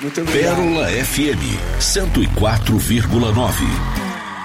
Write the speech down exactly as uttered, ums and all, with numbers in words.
Muito obrigado. Pérola F M cento e quatro vírgula nove.